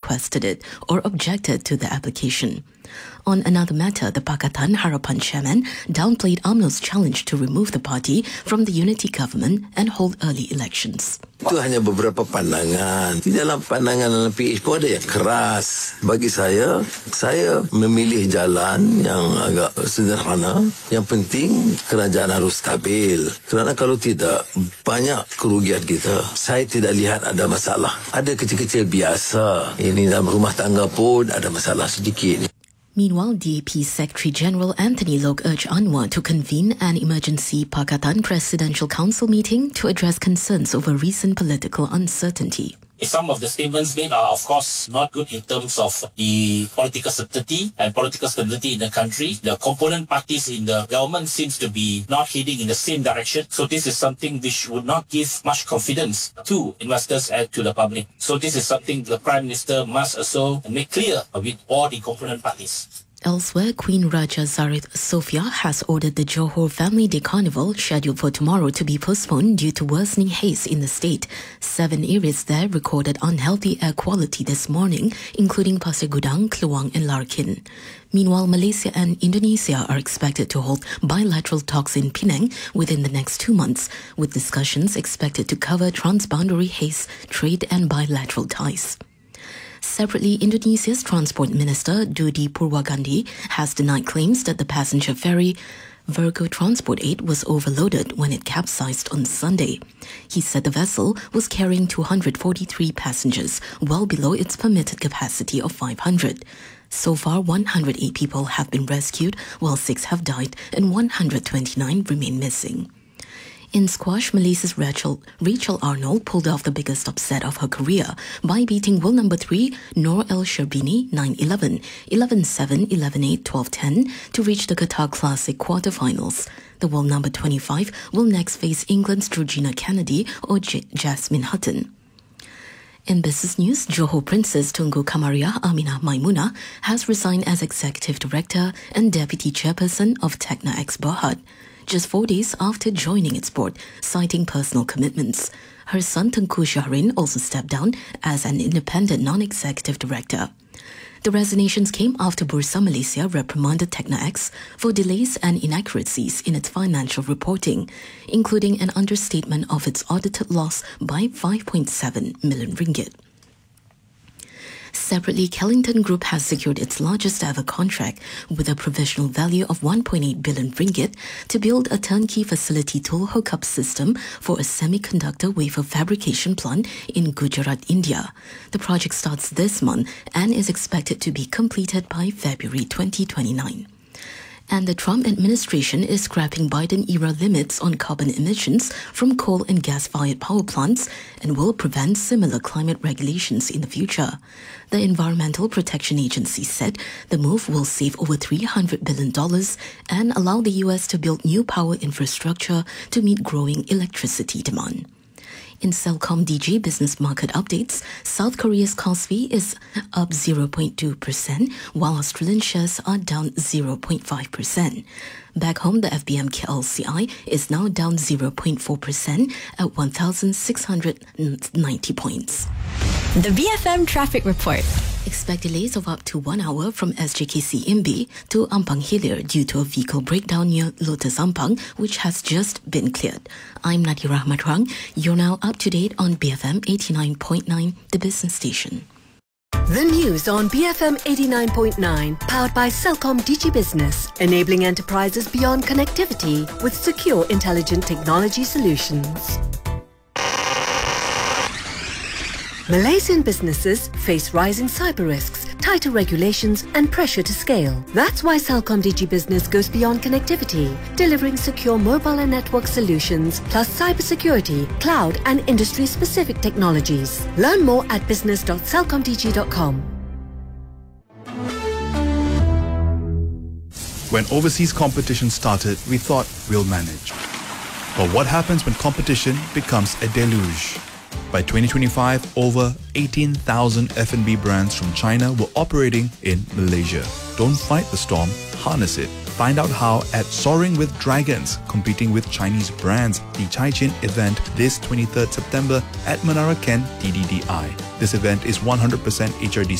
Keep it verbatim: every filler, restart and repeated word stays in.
requested it or objected to the application. On another matter, the Pakatan Harapan chairman downplayed U M N O's challenge to remove the party from the unity government and hold early elections. Itu hanya beberapa pandangan. Di dalam pandangan dalam P H pun ada yang keras. Bagi saya, saya memilih jalan yang agak sederhana. Yang penting kerajaan harus stabil. Kerana kalau tidak, banyak kerugian kita. Saya tidak lihat ada masalah. Ada kecil-kecil biasa. Ini dalam rumah tangga pun ada masalah sedikit. Meanwhile, D A P Secretary General Anthony Loke urged Anwar to convene an emergency Pakatan Presidential Council meeting to address concerns over recent political uncertainty. Some of the statements made are, of course, not good in terms of the political certainty and political stability in the country. The component parties in the government seems to be not heading in the same direction. So this is something which would not give much confidence to investors and to the public. So this is something the Prime Minister must also make clear with all the component parties. Elsewhere, Queen Raja Zarif Sofia has ordered the Johor Family Day Carnival scheduled for tomorrow to be postponed due to worsening haze in the state. Seven areas there recorded unhealthy air quality this morning, including Pasir Gudang, Kluang and Larkin. Meanwhile, Malaysia and Indonesia are expected to hold bilateral talks in Penang within the next two months, with discussions expected to cover transboundary haze, trade and bilateral ties. Separately, Indonesia's Transport Minister Dudi Purwagandi has denied claims that the passenger ferry Virgo Transport eight was overloaded when it capsized on Sunday. He said the vessel was carrying two hundred forty-three passengers, well below its permitted capacity of five hundred. So far, one hundred eight people have been rescued, while six have died and one hundred twenty-nine remain missing. In squash, Malaysia's Rachel, Rachel Arnold pulled off the biggest upset of her career by beating world number three Noor El Sherbini nine eleven, eleven seven, eleven eight, twelve ten to reach the Qatar Classic quarterfinals. The world number twenty-five will next face England's Georgina Kennedy or J- Jasmine Hutton. In business news, Johor Princess Tunku Kamaria Aminah Maimuna has resigned as Executive Director and Deputy Chairperson of Tecna X Berhad, just four days after joining its board, citing personal commitments. Her son Tengku Syahrin also stepped down as an independent non-executive director. The resignations came after Bursa Malaysia reprimanded Tecna X for delays and inaccuracies in its financial reporting, including an understatement of its audited loss by five point seven million ringgit. Separately, Kellington Group has secured its largest ever contract with a provisional value of one point eight billion ringgit to build a turnkey facility tool hookup system for a semiconductor wafer fabrication plant in Gujarat, India. The project starts this month and is expected to be completed by February twenty twenty-nine. And the Trump administration is scrapping Biden-era limits on carbon emissions from coal and gas-fired power plants and will prevent similar climate regulations in the future. The Environmental Protection Agency said the move will save over three hundred billion dollars and allow the U S to build new power infrastructure to meet growing electricity demand. In Celcom D J business market updates, South Korea's Kospi is up zero point two percent, while Australian shares are down zero point five percent. Back home, the F B M K L C I is now down zero point four percent at one thousand six hundred ninety points. The B F M Traffic Report. Expect delays of up to one hour from S J K C Imbi to Ampang Hilir due to a vehicle breakdown near Lotus Ampang, which has just been cleared. I'm Nadia Rahmatrang. You're now up to date on B F M eighty-nine point nine, the business station. The news on B F M eighty-nine point nine, powered by Celcom D G Business, enabling enterprises beyond connectivity with secure, intelligent technology solutions. Malaysian businesses face rising cyber risks, tighter regulations and pressure to scale. That's why Celcom D G Business goes beyond connectivity, delivering secure mobile and network solutions, plus cybersecurity, cloud and industry-specific technologies. Learn more at business dot celcom d g dot com. When overseas competition started, we thought we'll manage. But what happens when competition becomes a deluge? By twenty twenty-five, over eighteen thousand F and B brands from China were operating in Malaysia. Don't fight the storm, harness it. Find out how at Soaring with Dragons, competing with Chinese brands, the Caixin event this twenty-third September at Menara Ken T D D I. This event is one hundred percent H R D C